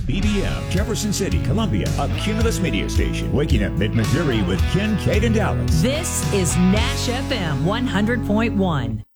WBBM, Jefferson City, Columbia, a Cumulus media station. Waking up mid-Missouri with Ken, Kate, and Dallas. This is Nash FM 100.1.